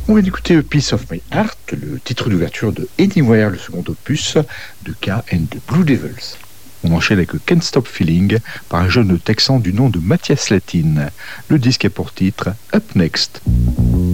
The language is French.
On vient d'écouter A Piece of My Heart, le titre d'ouverture de Anywhere, le second opus de K and the Blue Devils. On enchaîne avec Can't Stop Feeling par un jeune texan du nom de Matthias Latin. Le disque a pour titre Up Next.